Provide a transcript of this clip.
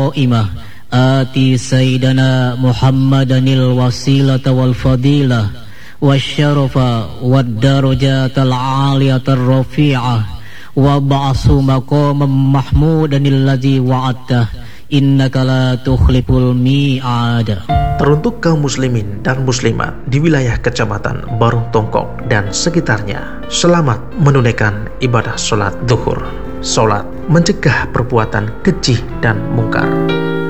qa'imah ati sayyidana Muhammadanil wasilata wal fadilah wasyarafa wad darajatal aliyatar rafi'ah wa ba'su maqamam mahmudanil ladzi wa'adta innaka la tukhliful mi'ad. Teruntuk kaum muslimin dan muslimat di wilayah Kecamatan Barung Tongkok dan sekitarnya, selamat menunaikan ibadah sholat zuhur. Sholat mencegah perbuatan keji dan mungkar.